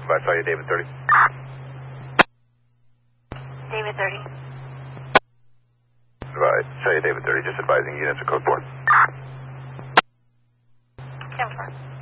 I saw you, David 30. David 30. Advise. Saw you, David 30. Just advising units of code 4. 10-4.